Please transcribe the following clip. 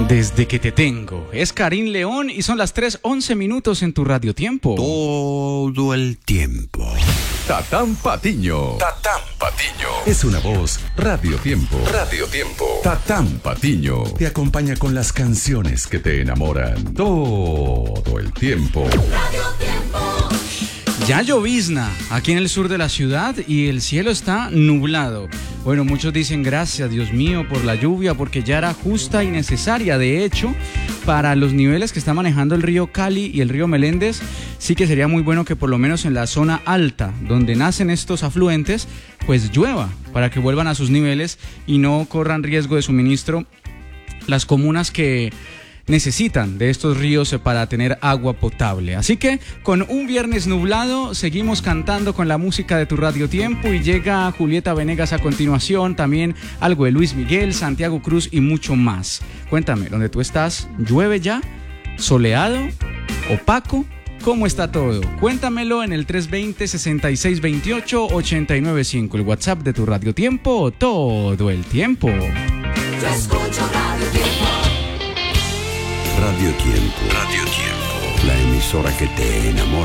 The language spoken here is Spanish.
Desde que te tengo. Es Karim León y son las 3:11 en tu Radio Tiempo. Todo el tiempo. Tatán Patiño. Tatán Patiño. Es una voz Radio Tiempo. Radio Tiempo. Tatán Patiño. Te acompaña con las canciones que te enamoran. Todo el tiempo. Radio Tiempo. Ya llovizna aquí en el sur de la ciudad y el cielo está nublado. Bueno, muchos dicen gracias, Dios mío, por la lluvia, porque ya era justa y necesaria. De hecho, para los niveles que está manejando el río Cali y el río Meléndez, sí que sería muy bueno que por lo menos en la zona alta, donde nacen estos afluentes, pues llueva, para que vuelvan a sus niveles y no corran riesgo de suministro las comunas que necesitan de estos ríos para tener agua potable. Así que con un viernes nublado seguimos cantando con la música de tu Radio Tiempo y llega Julieta Venegas a continuación, también algo de Luis Miguel, Santiago Cruz y mucho más. Cuéntame, ¿dónde tú estás? ¿Llueve ya? ¿Soleado? ¿Opaco? ¿Cómo está todo? Cuéntamelo en el 320-6628-895, el WhatsApp de tu Radio Tiempo, todo el tiempo. Yo escucho Radio Tiempo. Radio Tiempo. Radio Tiempo. La emisora que te enamora.